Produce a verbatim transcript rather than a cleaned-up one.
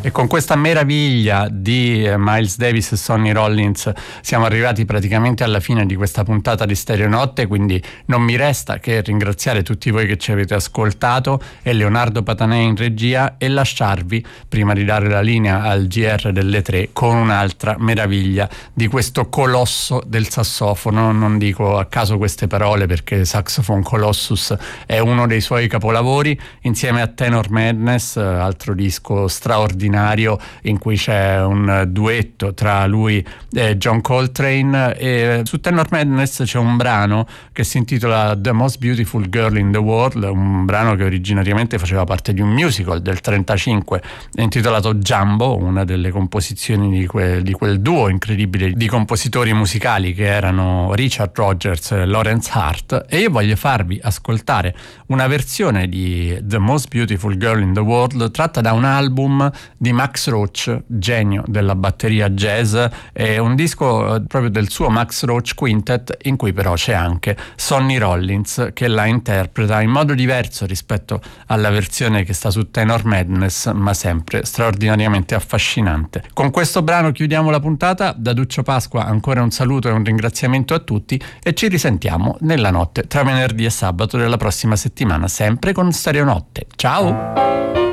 E con questa meraviglia di Miles Davis e Sonny Rollins siamo arrivati praticamente alla fine di questa puntata di Stereonotte, quindi non mi resta che ringraziare tutti voi che ci avete ascoltato e Leonardo Patanè in regia, e lasciarvi, prima di dare la linea al G R delle tre, con un'altra meraviglia di questo colosso del sassofono. Non dico a caso queste parole perché Saxophone Colossus è uno dei suoi capolavori, insieme a Tenor Madness, altro disco straordinario in cui c'è un duetto tra lui e John Coltrane. E su Tenor Madness c'è un brano che si intitola The Most Beautiful Girl in the World, un brano che originariamente faceva parte di un musical del trentacinque intitolato Jumbo, una delle composizioni di quel, di quel duo incredibile di compositori musicali che erano Richard Rodgers e Lawrence Hart. E io voglio farvi ascoltare una versione di The Most Beautiful Girl in the World tratta da un album di Max Roach, genio della batteria jazz. È un disco proprio del suo Max Roach Quintet, in cui però c'è anche Sonny Rollins che la interpreta in modo diverso rispetto alla versione che sta su Tenor Madness, ma sempre straordinariamente affascinante. Con questo brano chiudiamo la puntata. Da Duccio Pasqua ancora un saluto e un ringraziamento a tutti, e ci risentiamo nella notte tra venerdì e sabato della prossima settimana, sempre con Stereonotte. Ciao!